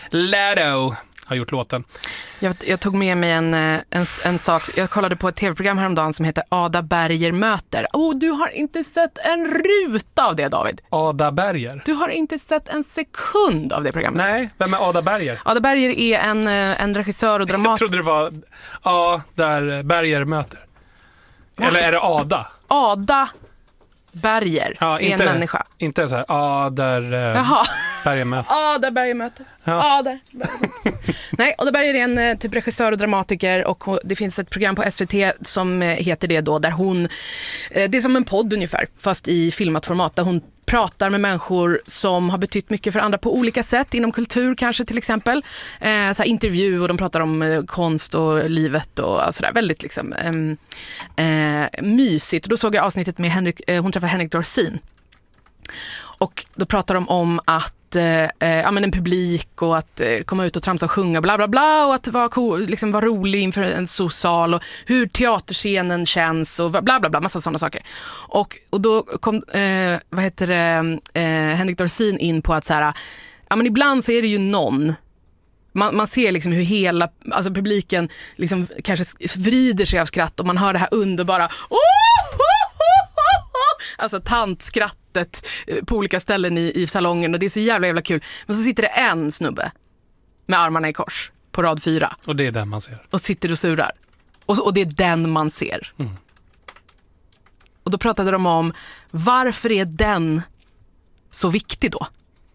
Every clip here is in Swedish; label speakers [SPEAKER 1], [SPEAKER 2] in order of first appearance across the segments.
[SPEAKER 1] Leto har gjort låten.
[SPEAKER 2] Jag tog med mig en sak. Jag kollade på ett tv-program häromdagen som heter Ada Berger möter. Du har inte sett en ruta av det, David.
[SPEAKER 1] Ada Berger?
[SPEAKER 2] Du har inte sett en sekund av det programmet.
[SPEAKER 1] Nej, vem är Ada Berger?
[SPEAKER 2] Ada Berger är en regissör och dramatiker.
[SPEAKER 1] Jag trodde det var där Berger möter. Eller är det Ada?
[SPEAKER 2] Ada Berger är en människa.
[SPEAKER 1] Inte så här, där Berger möter.
[SPEAKER 2] Ada Berger möter. Ada. Nej, Ada Berger är en typ regissör och dramatiker och det finns ett program på SVT som heter det då, där hon, det är som en podd ungefär, fast i filmat format, där hon pratar med människor som har betytt mycket för andra på olika sätt, inom kultur kanske till exempel. Så här intervju och de pratar om konst och livet och sådär. Väldigt liksom mysigt. Och då såg jag avsnittet med hon träffade Henrik Dorsin. Och då pratar de om att en publik och att komma ut och tramsa och sjunga bla bla bla och att vara rolig inför en stor sal och hur teaterscenen känns och bla bla bla, massa sådana saker. Och då kom Henrik Dorsin in på att så här, men ibland så är det ju någon man ser liksom hur hela publiken liksom kanske vrider sig av skratt och man hör det här underbara alltså tantskrattet på olika ställen i salongen och det är så jävla kul. Men så sitter det en snubbe med armarna i kors på rad 4.
[SPEAKER 1] Och det är den man ser.
[SPEAKER 2] Och sitter och surar. Och det är den man ser. Mm. Och då pratade de om varför är den så viktig då?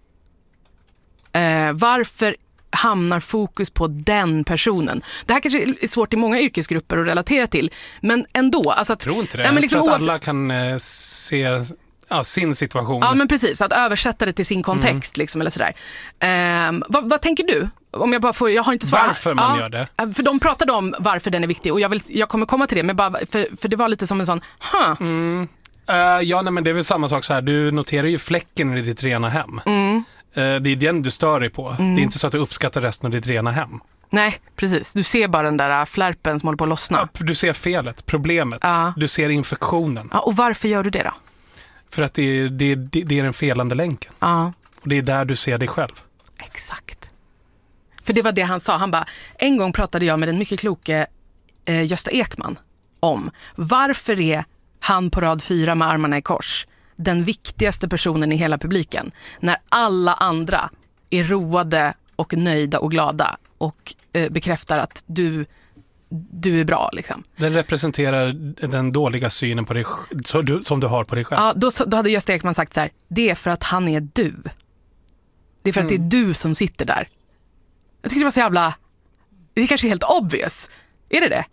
[SPEAKER 2] Varför hamnar fokus på den personen? Det här kanske är svårt i många yrkesgrupper att relatera till, men ändå. Alltså att,
[SPEAKER 1] jag tror inte det. Jag tror att alla kan se sin situation.
[SPEAKER 2] Ja, men precis. Att översätta det till sin kontext liksom, eller sådär. Vad tänker du? Om jag bara får, jag har inte svarat.
[SPEAKER 1] Varför man gör det?
[SPEAKER 2] För de pratade om varför den är viktig och jag kommer komma till det, men bara för det var lite som en sån
[SPEAKER 1] men det är väl samma sak så här. Du noterar ju fläcken i ditt rena hem. Det är den du stör dig på. Det är inte så att du uppskattar resten av ditt rena hem.
[SPEAKER 2] Nej, precis. Du ser bara den där flärpen som håller på att lossna.
[SPEAKER 1] Ja, du ser felet, problemet. Du ser infektionen.
[SPEAKER 2] Ja, och varför gör du det då?
[SPEAKER 1] För att det är den felande länken.
[SPEAKER 2] Ja.
[SPEAKER 1] Och det är där du ser dig själv.
[SPEAKER 2] Exakt. För det var det han sa. Han bara, en gång pratade jag med den mycket kloke Gösta Ekman om varför är han på rad 4 med armarna i kors den viktigaste personen i hela publiken när alla andra är roade och nöjda och glada och bekräftar att du är bra liksom. Den
[SPEAKER 1] representerar den dåliga synen på dig som du har på dig själv.
[SPEAKER 2] Ja, då hade Gösta Ekman sagt så här: det är för att han är du. Det är för att det är du som sitter där. Jag tycker det var så jävla, det är kanske helt obvious. Är det?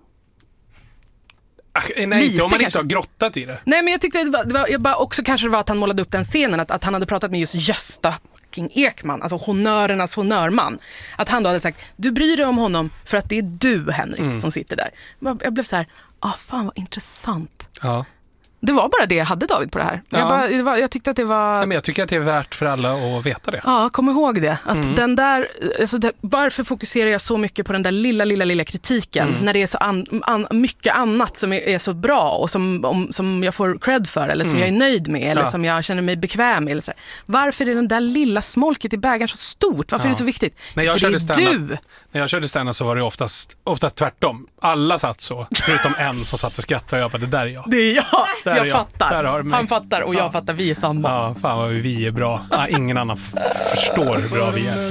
[SPEAKER 1] Nej, inte om man inte har grottat i det.
[SPEAKER 2] Nej, men jag tyckte det var jag bara också kanske det var att han målade upp den scenen att han hade pratat med just Gösta Ekman, alltså honörernas honörman. Att han då hade sagt, du bryr dig om honom för att det är du, Henrik, som sitter där. Jag blev så här, fan vad intressant. Ja. Det var bara det jag hade, David, på det här. Ja. Jag tyckte att det var...
[SPEAKER 1] Ja, men jag tycker att det är värt för alla att veta det.
[SPEAKER 2] Ja, kom ihåg det. Att den där, alltså varför fokuserar jag så mycket på den där lilla kritiken när det är så mycket annat som är så bra och som jag får cred för eller som jag är nöjd med eller som jag känner mig bekväm med. Eller så. Varför är den där lilla smolket i bägaren så stort? Varför är det så viktigt?
[SPEAKER 1] När jag körde stand-up så var det oftast tvärtom. Alla satt så, förutom en som satt och skrattade och jag bara, det där är jag.
[SPEAKER 2] Det är jag. Jag fattar. Han fattar och jag fattar. Vi är samma.
[SPEAKER 1] Ja, fan vad vi är bra. Ingen annan förstår hur bra vi är.